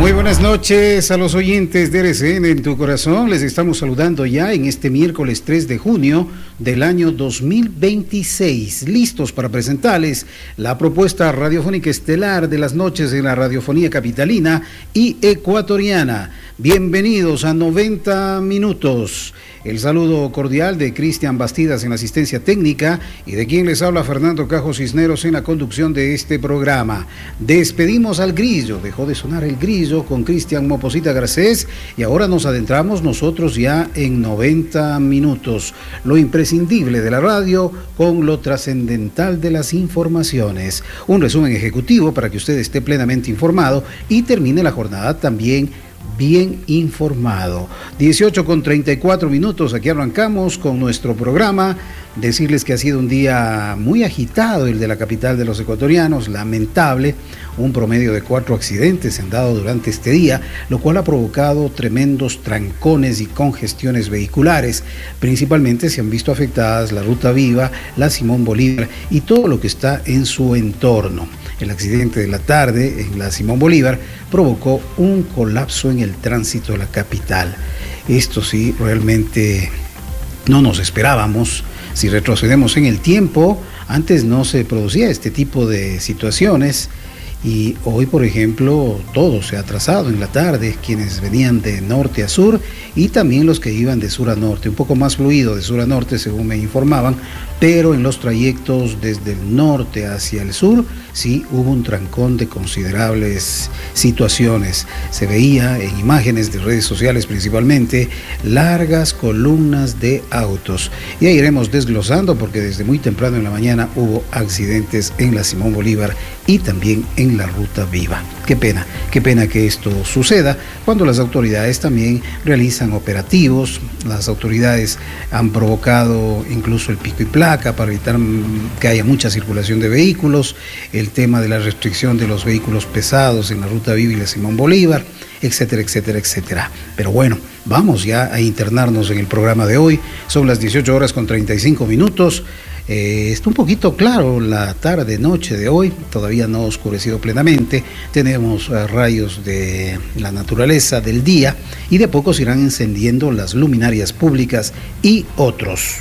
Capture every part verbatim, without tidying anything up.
Muy buenas noches a los oyentes de R C N en tu corazón. Les estamos saludando ya en este miércoles tres de junio del año dos mil veintiséis. Listos para presentarles la propuesta radiofónica estelar de las noches en la radiofonía capitalina y ecuatoriana. Bienvenidos a noventa minutos. El saludo cordial de Cristian Bastidas en la asistencia técnica y de quien les habla Fernando Cajo Cisneros en la conducción de este programa. Despedimos al grillo, dejó de sonar el grillo con Cristian Moposita Garcés y ahora nos adentramos nosotros ya en noventa minutos. Lo imprescindible de la radio con lo trascendental de las informaciones. Un resumen ejecutivo para que usted esté plenamente informado y termine la jornada también bien informado. dieciocho con treinta y cuatro minutos, aquí arrancamos con nuestro programa. Decirles que ha sido un día muy agitado el de la capital de los ecuatorianos, lamentable. Un promedio de cuatro accidentes se han dado durante este día, lo cual ha provocado tremendos trancones y congestiones vehiculares. Principalmente se han visto afectadas la Ruta Viva, la Simón Bolívar y todo lo que está en su entorno. El accidente de la tarde en la Simón Bolívar provocó un colapso en el tránsito de la capital. Esto sí, realmente no nos esperábamos. Si retrocedemos en el tiempo, antes no se producía este tipo de situaciones y hoy, por ejemplo, todo se ha atrasado en la tarde, quienes venían de norte a sur y también los que iban de sur a norte, un poco más fluido de sur a norte según me informaban, pero en los trayectos desde el norte hacia el sur sí hubo un trancón de considerables situaciones. Se veía en imágenes de redes sociales principalmente largas columnas de autos y ahí iremos desglosando porque desde muy temprano en la mañana hubo accidentes en la Simón Bolívar y también en la Ruta Viva. Qué pena, qué pena que esto suceda cuando las autoridades también realizan operativos. Las autoridades han provocado incluso el pico y placa para evitar que haya mucha circulación de vehículos, el tema de la restricción de los vehículos pesados en la Ruta Viva y la Simón Bolívar, etcétera, etcétera, etcétera. Pero bueno, vamos ya a internarnos en el programa de hoy. Son las dieciocho horas con treinta y cinco minutos. Eh, está un poquito claro la tarde, noche de hoy, todavía no ha oscurecido plenamente, tenemos uh, rayos de la naturaleza del día y de poco se irán encendiendo las luminarias públicas y otros.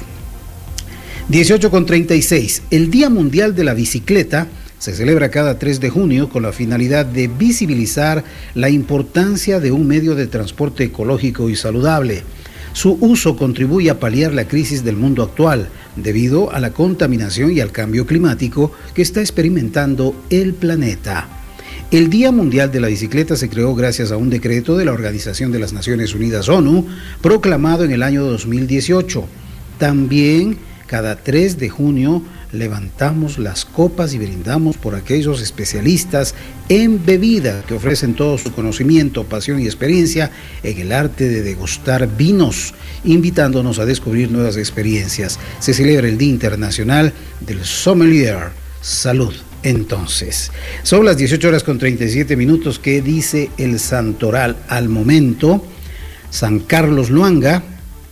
dieciocho con treinta y seis, el Día Mundial de la Bicicleta se celebra cada tres de junio con la finalidad de visibilizar la importancia de un medio de transporte ecológico y saludable. Su uso contribuye a paliar la crisis del mundo actual debido a la contaminación y al cambio climático que está experimentando el planeta. El Día Mundial de la Bicicleta se creó gracias a un decreto de la Organización de las Naciones Unidas ONU, proclamado en el año dos mil dieciocho. También cada tres de junio levantamos las copas y brindamos por aquellos especialistas en bebida que ofrecen todo su conocimiento, pasión y experiencia en el arte de degustar vinos, invitándonos a descubrir nuevas experiencias. Se celebra el Día Internacional del Sommelier. Salud. Entonces, son las dieciocho horas con treinta y siete minutos. ¿Qué dice el santoral al momento? San Carlos Luanga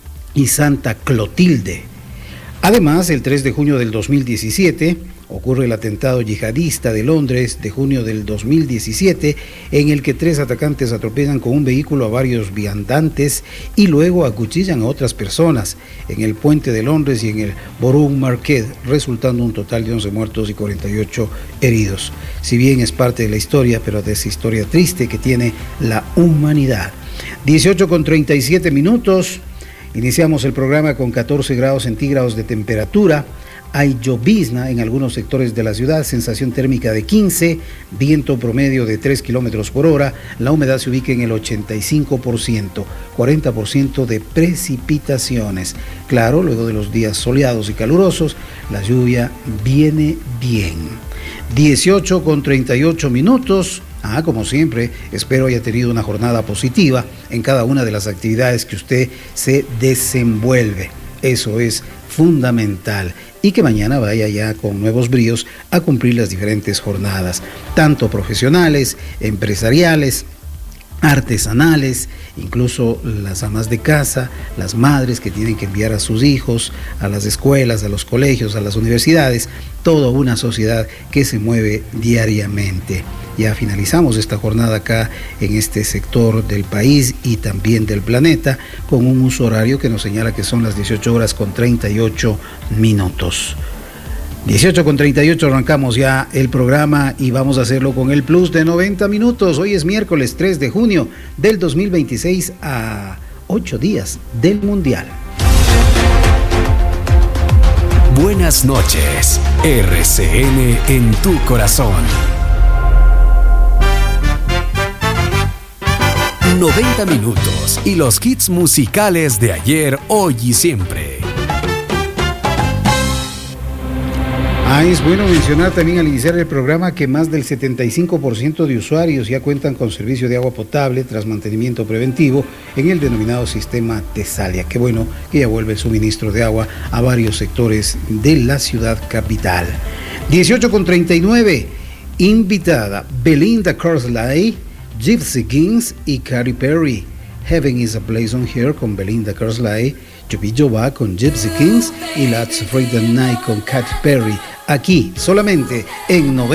y Santa Clotilde. Además, el tres de junio del dos mil diecisiete ocurre el atentado yihadista de Londres de junio del dos mil diecisiete, en el que tres atacantes atropellan con un vehículo a varios viandantes y luego acuchillan a otras personas en el puente de Londres y en el Borough Market, resultando un total de once muertos y cuarenta y ocho heridos. Si bien es parte de la historia, pero de esa historia triste que tiene la humanidad. dieciocho con treinta y siete minutos. Iniciamos el programa con catorce grados centígrados de temperatura. Hay llovizna en algunos sectores de la ciudad, sensación térmica de quince, viento promedio de tres kilómetros por hora, la humedad se ubica en el ochenta y cinco por ciento, cuarenta por ciento de precipitaciones. Claro, luego de los días soleados y calurosos, la lluvia viene bien. dieciocho con treinta y ocho minutos. Ah, como siempre, espero haya tenido una jornada positiva en cada una de las actividades que usted se desenvuelve. Eso es fundamental. Y que mañana vaya ya con nuevos bríos a cumplir las diferentes jornadas, tanto profesionales, empresariales, artesanales, incluso las amas de casa, las madres que tienen que enviar a sus hijos a las escuelas, a los colegios, a las universidades, toda una sociedad que se mueve diariamente. Ya finalizamos esta jornada acá en este sector del país y también del planeta con un uso horario que nos señala que son las dieciocho horas con treinta y ocho minutos. dieciocho con treinta y ocho, arrancamos ya el programa y vamos a hacerlo con el plus de noventa minutos. Hoy es miércoles tres de junio del dos mil veintiséis, a ocho días del Mundial. Buenas noches, R C N en tu corazón. noventa minutos y los hits musicales de ayer, hoy y siempre. Ah, es bueno mencionar también al iniciar el programa que más del setenta y cinco por ciento de usuarios ya cuentan con servicio de agua potable tras mantenimiento preventivo en el denominado sistema Tesalia. Qué bueno que ya vuelve el suministro de agua a varios sectores de la ciudad capital. dieciocho con treinta y nueve, invitada Belinda Carlisle, Gypsy Kings y Katy Perry. Heaven is a Place on Here con Belinda Carlisle, Yubi Yoba con Gypsy Kings y Let's Freedom Night con Katy Perry. Aquí solamente en noventa.